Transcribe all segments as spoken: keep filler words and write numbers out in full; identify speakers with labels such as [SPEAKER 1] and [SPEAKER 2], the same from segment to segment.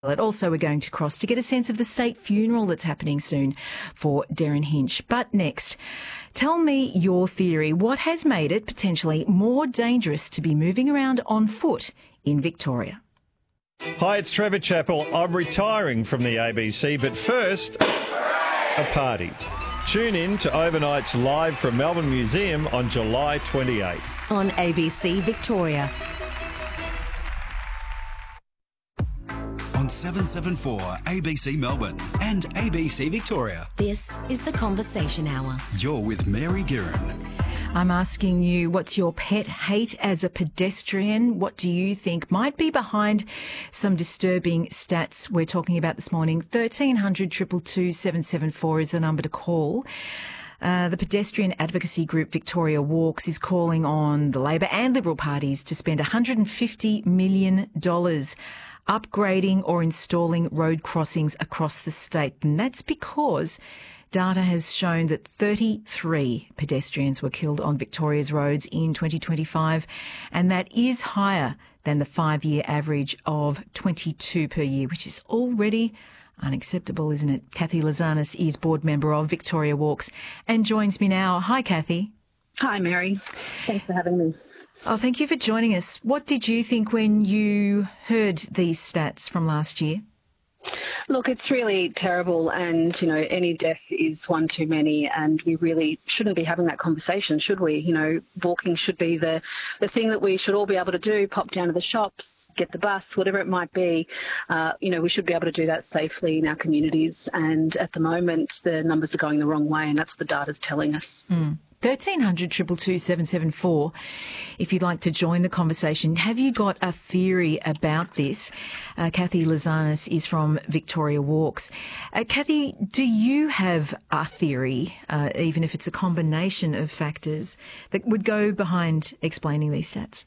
[SPEAKER 1] Also, we're going to cross to get a sense of the state funeral that's happening soon for Derryn Hinch. But next, tell me your theory. What has made it potentially more dangerous to be moving around on foot in Victoria?
[SPEAKER 2] Hi, it's Trevor Chappell. I'm retiring from the A B C, but first, a party. Tune in to Overnight's Live from Melbourne Museum on July twenty-eighth.
[SPEAKER 3] On A B C Victoria.
[SPEAKER 4] On seven seventy-four A B C Melbourne and A B C Victoria.
[SPEAKER 3] This is The Conversation Hour.
[SPEAKER 4] You're with Mary Guerin.
[SPEAKER 1] I'm asking you, what's your pet hate as a pedestrian? What do you think might be behind some disturbing stats we're talking about this morning? thirteen hundred, two two two, seven seven four is the number to call. Uh, the pedestrian advocacy group Victoria Walks is calling on the Labor and Liberal parties to spend one hundred fifty million dollars upgrading or installing road crossings across the state. And that's because data has shown that thirty-three pedestrians were killed on Victoria's roads in twenty twenty-five, and that is higher than the five-year average of twenty-two per year, which is already unacceptable, isn't it? Kathy Lazanis is board member of Victoria Walks and joins me now. Hi, Kathy.
[SPEAKER 5] Hi, Mary. Thanks for having me.
[SPEAKER 1] Oh, thank you for joining us. What did you think when you heard these stats from last year?
[SPEAKER 5] Look, it's really terrible, and, you know, any death is one too many, and we really shouldn't be having that conversation, should we? You know, walking should be the, the thing that we should all be able to do, pop down to the shops, get the bus, whatever it might be. Uh, you know, we should be able to do that safely in our communities, and at the moment the numbers are going the wrong way, and that's what the data's telling us.
[SPEAKER 1] Mm. thirteen hundred, two two two, seven seven four if you'd like to join the conversation. Have you got a theory about this? Uh, Kathy Lazanis is from Victoria Walks. Uh, Kathy, do you have a theory, uh, even if it's a combination of factors, that would go behind explaining these stats?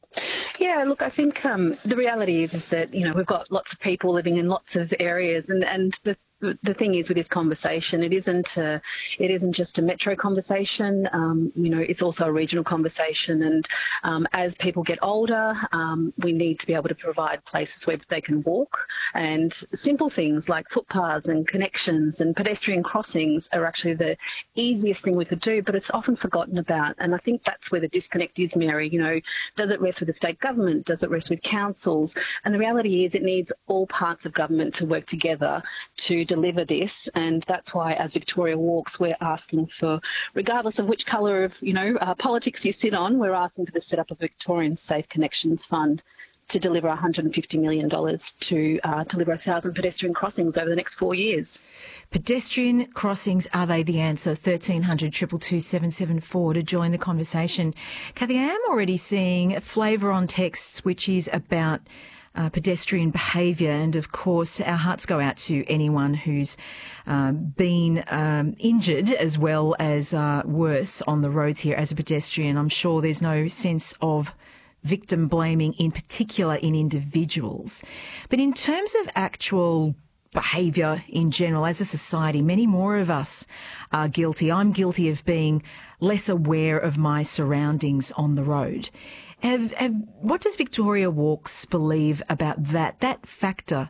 [SPEAKER 5] Yeah, look, I think um, the reality is is that, you know, we've got lots of people living in lots of areas, and, and the The thing is with this conversation, it isn't a, it isn't just a metro conversation. Um, you know, it's also a regional conversation. And um, as people get older, um, we need to be able to provide places where they can walk. And simple things like footpaths and connections and pedestrian crossings are actually the easiest thing we could do, but it's often forgotten about. And I think that's where the disconnect is, Mary. You know, does it rest with the state government? Does it rest with councils? And the reality is it needs all parts of government to work together to deliver this, and that's why as Victoria Walks we're asking for, regardless of which colour of, you know, uh, politics you sit on, we're asking for the set-up of a Victorian Safe Connections Fund to deliver one hundred fifty million dollars to uh, deliver one thousand pedestrian crossings over the next four years.
[SPEAKER 1] Pedestrian crossings, are they the answer? thirteen hundred, two two two, seven seven four to join the conversation. Kathy, I am already seeing a flavour on texts which is about Uh, pedestrian behaviour, and of course our hearts go out to anyone who's uh, been um, injured as well as uh, worse on the roads here as a pedestrian. I'm sure there's no sense of victim blaming in particular in individuals, but in terms of actual behaviour in general as a society, many more of us are guilty. I'm guilty of being less aware of my surroundings on the road. Have, have, what does Victoria Walks believe about that, that factor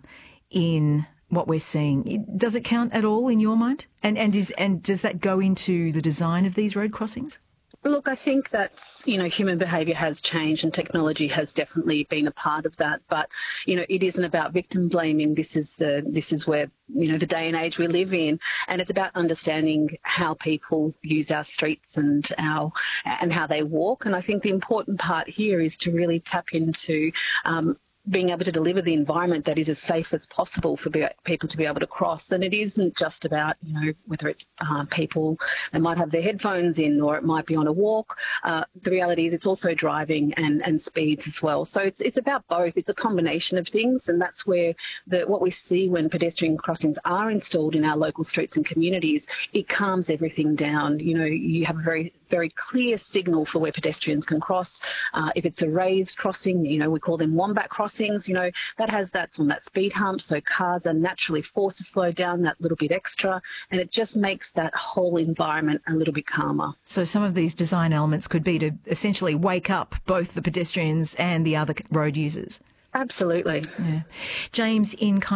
[SPEAKER 1] in what we're seeing? Does it count at all in your mind? And, and, is, and does that go into the design of these road crossings?
[SPEAKER 5] Look, I think that's, you know, human behaviour has changed and technology has definitely been a part of that. But, you know, it isn't about victim blaming. This is the this is where, you know, the day and age we live in. And it's about understanding how people use our streets and our and how they walk. And I think the important part here is to really tap into um, being able to deliver the environment that is as safe as possible for be- people to be able to cross. And it isn't just about, you know, whether it's uh, people that might have their headphones in or it might be on a walk. Uh, the reality is it's also driving and, and speed as well. So it's it's about both. It's a combination of things, and that's where the what we see when pedestrian crossings are installed in our local streets and communities, it calms everything down. You know, you have a very very clear signal for where pedestrians can cross. Uh, if it's a raised crossing, you know, we call them wombat crossings, you know, that has that on that speed hump, so cars are naturally forced to slow down that little bit extra, and it just makes that whole environment a little bit calmer.
[SPEAKER 1] So some of these design elements could be to essentially wake up both the pedestrians and the other road users.
[SPEAKER 5] Absolutely.
[SPEAKER 1] Yeah. James in